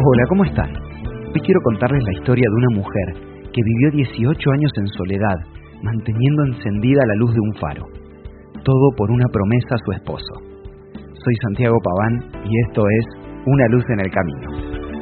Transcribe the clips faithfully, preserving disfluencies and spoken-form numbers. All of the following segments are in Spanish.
Hola, ¿cómo están? Hoy quiero contarles la historia de una mujer que vivió dieciocho años en soledad, manteniendo encendida la luz de un faro. Todo por una promesa a su esposo. Soy Santiago Paván y esto es Una luz en el camino.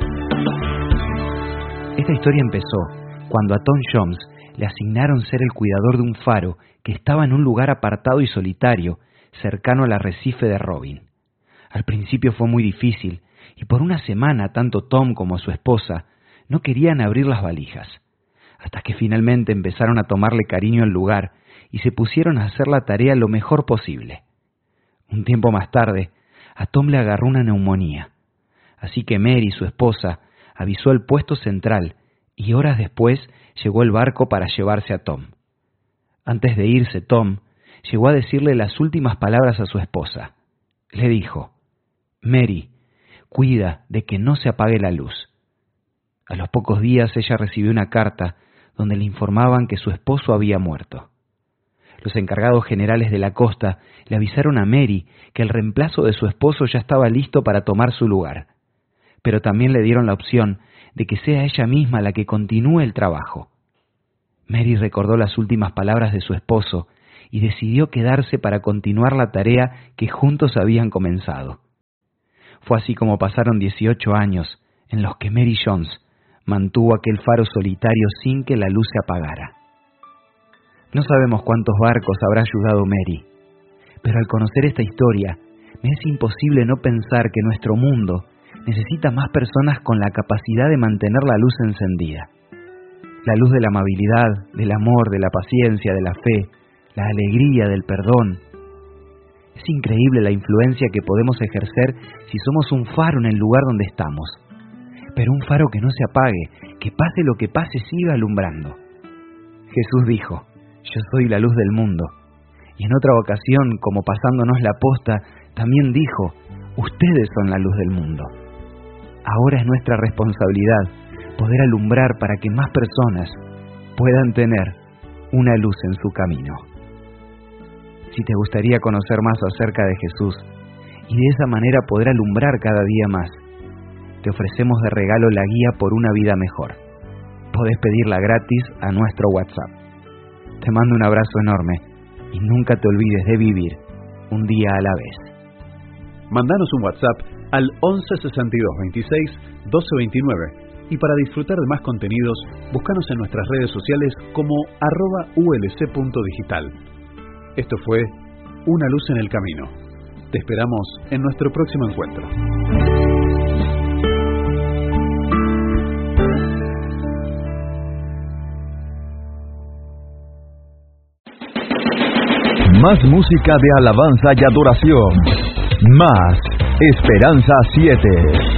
Esta historia empezó cuando a Tom Jones le asignaron ser el cuidador de un faro que estaba en un lugar apartado y solitario, cercano al arrecife de Robin. Al principio fue muy difícil, y por una semana tanto Tom como su esposa no querían abrir las valijas, hasta que finalmente empezaron a tomarle cariño al lugar y se pusieron a hacer la tarea lo mejor posible. Un tiempo más tarde, a Tom le agarró una neumonía, así que Mary, su esposa, avisó al puesto central y horas después llegó el barco para llevarse a Tom. Antes de irse, Tom llegó a decirle las últimas palabras a su esposa. Le dijo: «Mary, cuida de que no se apague la luz». A los pocos días ella recibió una carta donde le informaban que su esposo había muerto. Los encargados generales de la costa le avisaron a Mary que el reemplazo de su esposo ya estaba listo para tomar su lugar, pero también le dieron la opción de que sea ella misma la que continúe el trabajo. Mary recordó las últimas palabras de su esposo y decidió quedarse para continuar la tarea que juntos habían comenzado. Fue así como pasaron dieciocho años en los que Mary Jones mantuvo aquel faro solitario sin que la luz se apagara. No sabemos cuántos barcos habrá ayudado Mary, pero al conocer esta historia, me es imposible no pensar que nuestro mundo necesita más personas con la capacidad de mantener la luz encendida. La luz de la amabilidad, del amor, de la paciencia, de la fe, la alegría, del perdón. Es increíble la influencia que podemos ejercer si somos un faro en el lugar donde estamos. Pero un faro que no se apague, que pase lo que pase, siga alumbrando. Jesús dijo: «Yo soy la luz del mundo». Y en otra ocasión, como pasándonos la posta, también dijo: «Ustedes son la luz del mundo». Ahora es nuestra responsabilidad poder alumbrar para que más personas puedan tener una luz en su camino. Si te gustaría conocer más acerca de Jesús y de esa manera poder alumbrar cada día más, te ofrecemos de regalo la guía por una vida mejor. Podés pedirla gratis a nuestro WhatsApp. Te mando un abrazo enorme y nunca te olvides de vivir un día a la vez. Mandanos un WhatsApp al once sesenta y dos veintiséis doce veintinueve y para disfrutar de más contenidos, búscanos en nuestras redes sociales como arroba ulc.digital. Esto fue Una luz en el camino. Te esperamos en nuestro próximo encuentro. Más música de alabanza y adoración. Más Esperanza siete.